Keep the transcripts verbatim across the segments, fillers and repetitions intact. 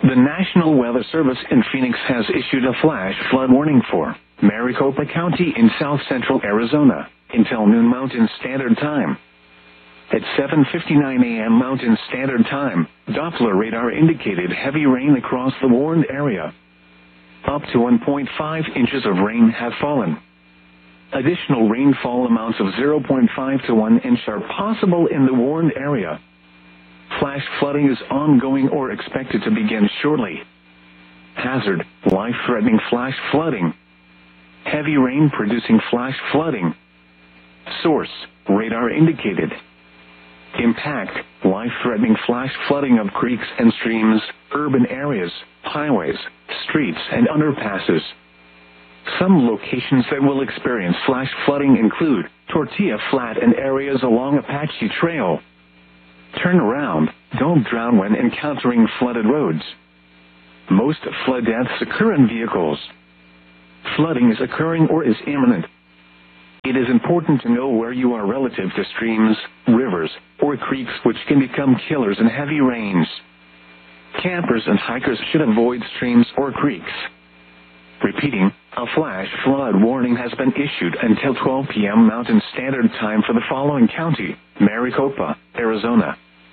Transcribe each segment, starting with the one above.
The National Weather Service in Phoenix has issued a flash flood warning for Maricopa County in south central Arizona until noon Mountain Standard Time. At seven fifty-nine a.m. Mountain Standard Time, Doppler radar indicated heavy rain across the warned area. Up to one point five inches of rain have fallen. Additional rainfall amounts of zero point five to one inch are possible in the warned area. Flash flooding is ongoing or expected to begin shortly. Hazard, life-threatening flash flooding. Heavy rain producing flash flooding. Source, radar indicated. Impact, life-threatening flash flooding of creeks and streams, urban areas, highways, streets, and underpasses. Some locations that will experience flash flooding include Tortilla Flat and areas along Apache Trail. Turn around, don't drown when encountering flooded roads. Most flood deaths occur in vehicles. Flooding is occurring or is imminent. It is important to know where you are relative to streams, rivers, or creeks which can become killers in heavy rains. Campers and hikers should avoid streams or creeks. Repeating, a flash flood warning has been issued until twelve p.m. Mountain Standard Time for the following county: Maricopa, Arizona.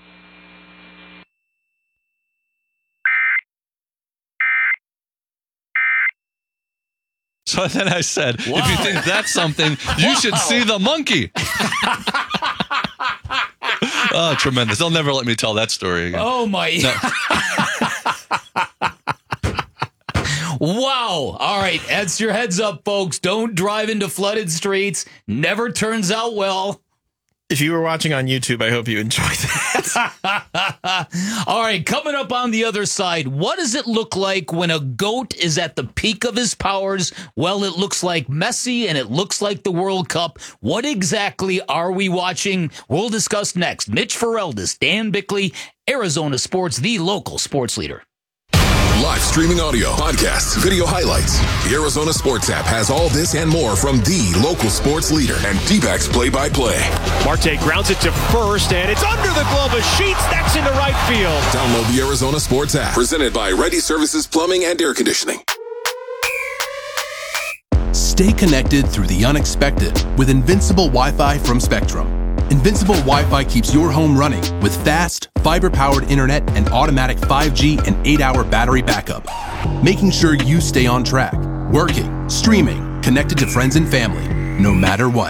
So then I said, wow. if you think that's something, you wow. should see the monkey. Oh, tremendous. They'll never let me tell that story again. Oh, my. No. Wow. All right. That's your heads up, folks. Don't drive into flooded streets. Never turns out well. If you were watching on YouTube, I hope you enjoyed that. All right. Coming up on the other side, what does it look like when a goat is at the peak of his powers? Well, it looks like Messi and it looks like the World Cup. What exactly are we watching? We'll discuss next. Mitch Ferreldis, Dan Bickley, Arizona Sports, the local sports leader. Live streaming audio, podcasts, video highlights. The Arizona Sports app has all this and more from the local sports leader and D-backs play-by-play. Marte grounds it to first, and it's under the glove of Sheets. That's into right field. Download the Arizona Sports app. Presented by Ready Services Plumbing and Air Conditioning. Stay connected through the unexpected with Invincible Wi-Fi from Spectrum. Invincible Wi-Fi keeps your home running with fast, fiber-powered internet and automatic five G and eight hour battery backup, making sure you stay on track, working, streaming, connected to friends and family, no matter what.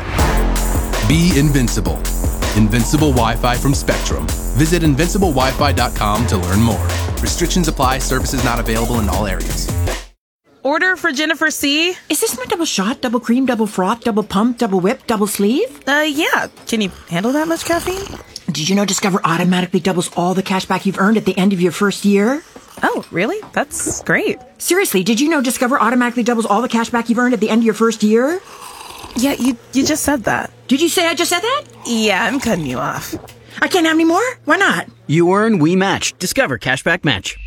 Be invincible. Invincible Wi-Fi from Spectrum. Visit invincible wi fi dot com to learn more. Restrictions apply. Services not available in all areas. Order for Jennifer C. Is this my double shot, double cream, double froth, double pump, double whip, double sleeve? Uh, yeah. Can you handle that much caffeine? Did you know Discover automatically doubles all the cash back you've earned at the end of your first year? Oh, really? That's great. Seriously, did you know Discover automatically doubles all the cash back you've earned at the end of your first year? Yeah, you, you just said that. Did you say I just said that? Yeah, I'm cutting you off. I can't have any more? Why not? You earn, we match. Discover Cashback Match.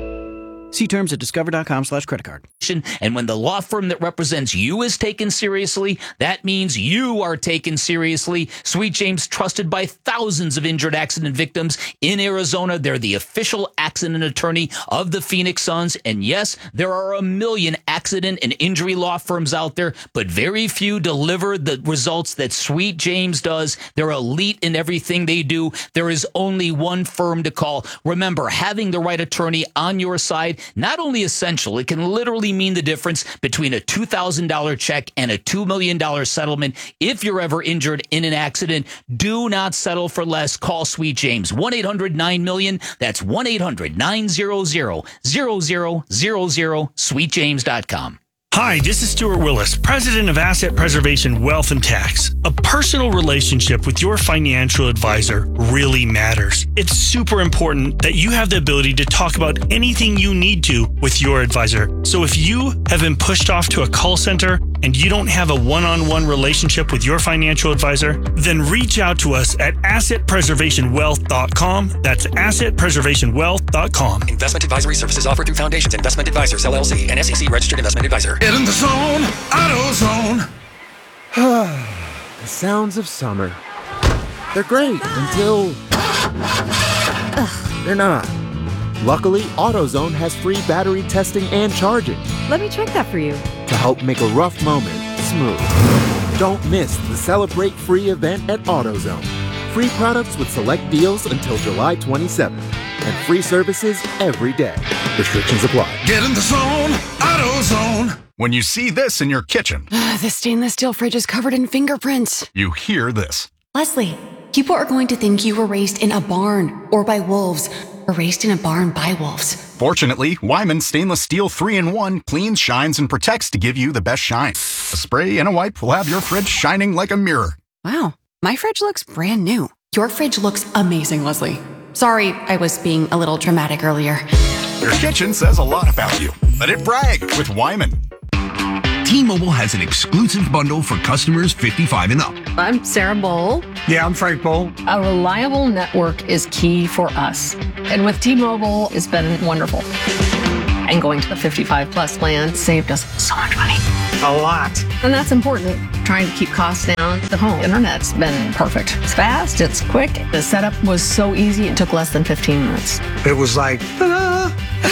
See terms at discover.com slash credit card. And when the law firm that represents you is taken seriously, that means you are taken seriously. Sweet James, trusted by thousands of injured accident victims in Arizona. They're the official accident attorney of the Phoenix Suns. And yes, there are a million accident and injury law firms out there, but very few deliver the results that Sweet James does. They're elite in everything they do. There is only one firm to call. Remember, having the right attorney on your side, not only essential, it can literally mean the difference between a two thousand dollars check and a two million dollars settlement. If you're ever injured in an accident, do not settle for less. Call Sweet James. one eight hundred nine million. That's one eight hundred nine hundred zero zero zero sweet james dot com. Hi, this is Stuart Willis, President of Asset Preservation Wealth and Tax. A personal relationship with your financial advisor really matters. It's super important that you have the ability to talk about anything you need to with your advisor. So if you have been pushed off to a call center and you don't have a one-on-one relationship with your financial advisor, then reach out to us at asset preservation wealth dot com. That's asset preservation wealth dot com. Investment advisory services offered through Foundations Investment Advisors, L L C, an S E C registered investment advisor. Get in the zone, AutoZone. The sounds of summer. They're great until they're not. Luckily, AutoZone has free battery testing and charging Let me check that for you. to help make a rough moment smooth. Don't miss the Celebrate Free event at AutoZone. Free products with select deals until July twenty-seventh. And free services every day. Restrictions apply. Get in the zone, AutoZone. When you see this in your kitchen, The stainless steel fridge is covered in fingerprints. you hear this. Leslie, people are going to think you were raised in a barn or by wolves, or raised in a barn by wolves. Fortunately, Wyman Stainless Steel three in one cleans, shines, and protects to give you the best shine. A spray and a wipe will have your fridge shining like a mirror. Wow, my fridge looks brand new. Your fridge looks amazing, Leslie. Sorry, I was being a little dramatic earlier. Your kitchen says a lot about you. Let it brag with Wyman. T-Mobile has an exclusive bundle for customers fifty-five and up. I'm Sarah Bowl. Yeah, I'm Frank Bowl. A reliable network is key for us. And with T-Mobile, it's been wonderful. And going to the fifty-five plus plan saved us so much money. A lot. And that's important. Trying to keep costs down. The home internet's been perfect. It's fast, it's quick. The setup was so easy, it took less than fifteen minutes. It was like, ta-da!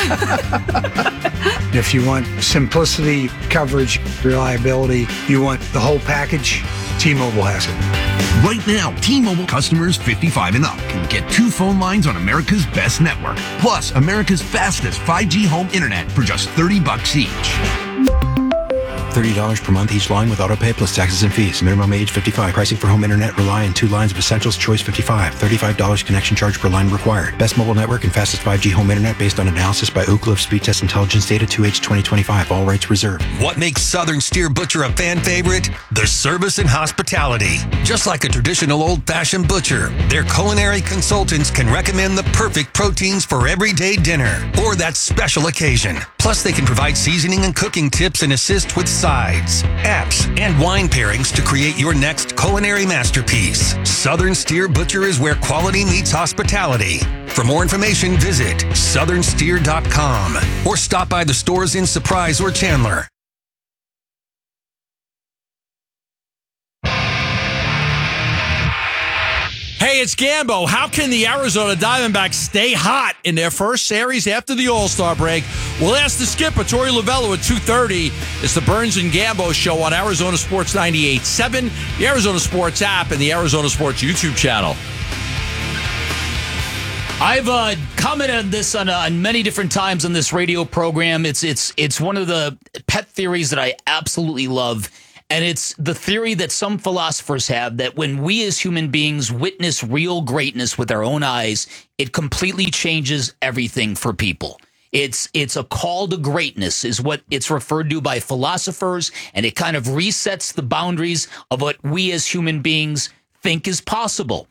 If you want simplicity, coverage, reliability, you want the whole package, T-Mobile has it. Right now, T-Mobile customers fifty-five and up can get two phone lines on America's best network, plus America's fastest five G home internet for just thirty bucks each. thirty dollars per month each line with autopay plus taxes and fees. Minimum age fifty-five. Pricing for home internet rely on two lines of Essentials Choice fifty-five. thirty-five dollars connection charge per line required. Best mobile network and fastest five G home internet based on analysis by Ookla of Speed Test Intelligence Data two H twenty twenty-five. All rights reserved. What makes Southern Steer Butcher a fan favorite? The service and hospitality. Just like a traditional old-fashioned butcher, their culinary consultants can recommend the perfect proteins for everyday dinner or that special occasion. Plus, they can provide seasoning and cooking tips and assist with sides, apps, and wine pairings to create your next culinary masterpiece. Southern Steer Butcher is where quality meets hospitality. For more information, visit southern steer dot com or stop by the stores in Surprise or Chandler. Hey, it's Gambo. How can the Arizona Diamondbacks stay hot in their first series after the All-Star break? We'll ask the skipper, Torey Lovello, at two thirty. It's the Burns and Gambo show on Arizona Sports ninety-eight point seven, the Arizona Sports app, and the Arizona Sports YouTube channel. I've uh, commented on this on, uh, on many different times on this radio program. It's it's it's one of the pet theories that I absolutely love. And it's the theory that some philosophers have that when we as human beings witness real greatness with our own eyes, it completely changes everything for people. It's it's a call to greatness is what it's referred to by philosophers, and it kind of resets the boundaries of what we as human beings think is possible.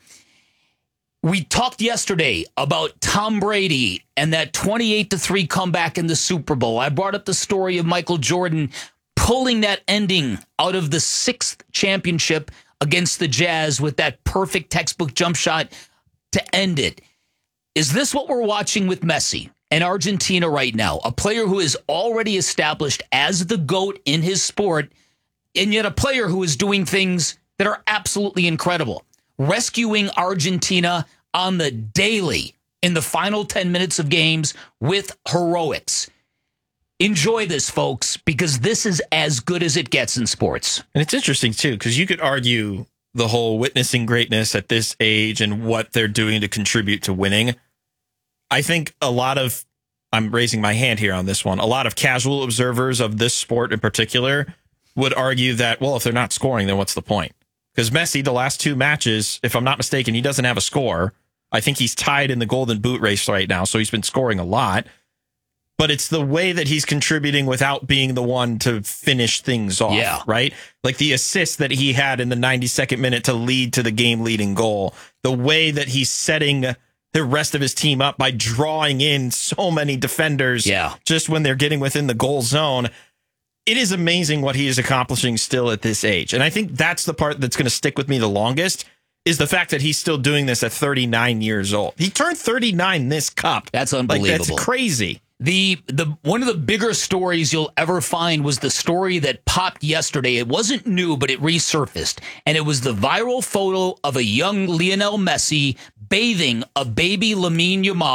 We talked yesterday about Tom Brady and that twenty-eight to three comeback in the Super Bowl. I brought up the story of Michael Jordan pulling that ending out of the sixth championship against the Jazz with that perfect textbook jump shot to end it. Is this what we're watching with Messi and Argentina right now? A player who is already established as the GOAT in his sport, and yet a player who is doing things that are absolutely incredible. Rescuing Argentina on the daily in the final ten minutes of games with heroics. Enjoy this, folks, because this is as good as it gets in sports. And it's interesting, too, because you could argue the whole witnessing greatness at this age and what they're doing to contribute to winning. I think a lot of, I'm raising my hand here on this one, a lot of casual observers of this sport in particular would argue that, well, if they're not scoring, then what's the point? Because Messi, the last two matches, if I'm not mistaken, he doesn't have a score. I think he's tied in the Golden Boot race right now, so he's been scoring a lot. But it's the way that he's contributing without being the one to finish things off, yeah. right? Like the assist that he had in the ninety-second minute to lead to the game-leading goal. The way that he's setting the rest of his team up by drawing in so many defenders yeah. just when they're getting within the goal zone. It is amazing what he is accomplishing still at this age. And I think that's the part that's going to stick with me the longest, is the fact that he's still doing this at thirty-nine years old. He turned thirty-nine this Cup. That's unbelievable. Like, that's crazy. The the one of the bigger stories you'll ever find was the story that popped yesterday. It wasn't new, but it resurfaced. And it was the viral photo of a young Lionel Messi bathing a baby Lamine Yamal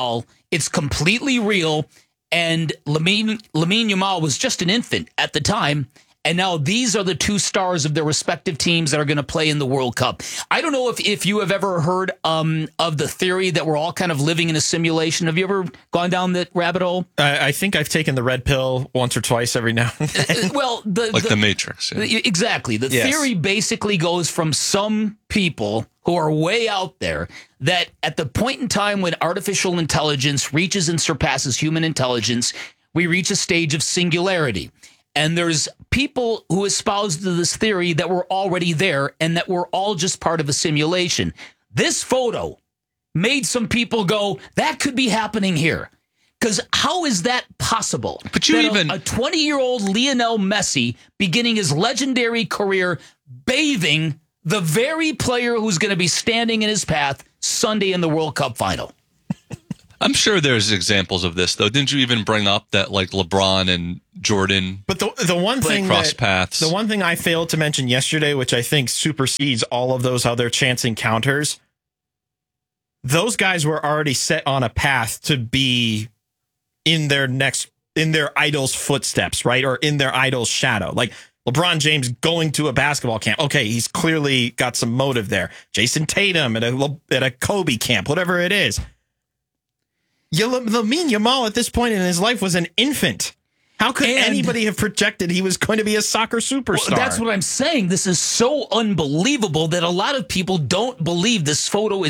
It's completely real. And Lamine, Lamine Yamal was just an infant at the time. And now these are the two stars of their respective teams that are going to play in the World Cup. I don't know if, if you have ever heard um, of the theory that we're all kind of living in a simulation. Have you ever gone down that rabbit hole? I, I think I've taken the red pill once or twice every now and then. Well, the, like the, the Matrix. Yeah. Exactly. The Yes. theory basically goes from some people who are way out there that at the point in time when artificial intelligence reaches and surpasses human intelligence, we reach a stage of singularity. And there's people who espouse to this theory that we're already there and that we're all just part of a simulation. This photo made some people go, that could be happening here. Because how is that possible? But you that even... A twenty-year-old Lionel Messi beginning his legendary career bathing the very player who's going to be standing in his path Sunday in the World Cup final. I'm sure there's examples of this, though. Didn't you even bring up that like LeBron and Jordan? But the the one thing cross that, paths. the one thing I failed to mention yesterday, which I think supersedes all of those other chance encounters, those guys were already set on a path to be in their next in their idol's footsteps, right, or in their idol's shadow. Like LeBron James going to a basketball camp. Okay, he's clearly got some motive there. Jason Tatum at a at a Kobe camp, whatever it is. Lamine Yamal at this point in his life was an infant. How could And- anybody have projected he was going to be a soccer superstar? Well, that's what I'm saying. This is so unbelievable that a lot of people don't believe this photo is